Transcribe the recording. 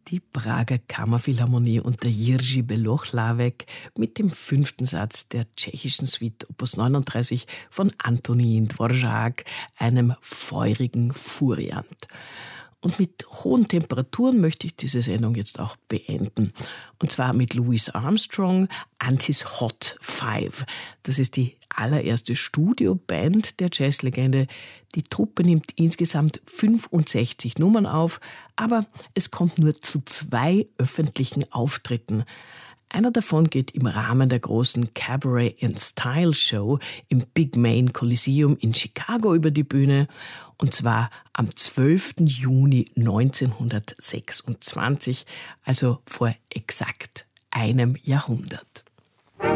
Die Prager Kammerphilharmonie unter Jiří Belohlavek mit dem 5. Satz der tschechischen Suite Opus 39 von Antonín Dvořák, einem feurigen Furiant. Und mit hohen Temperaturen möchte ich diese Sendung jetzt auch beenden. Und zwar mit Louis Armstrong, Antis Hot Five. Das ist die allererste Studioband der Jazzlegende. Die Truppe nimmt insgesamt 65 Nummern auf, aber es kommt nur zu 2 öffentlichen Auftritten. Einer davon geht im Rahmen der großen Cabaret and Style Show im Big Main Coliseum in Chicago über die Bühne, und zwar am 12. Juni 1926, also vor exakt einem Jahrhundert.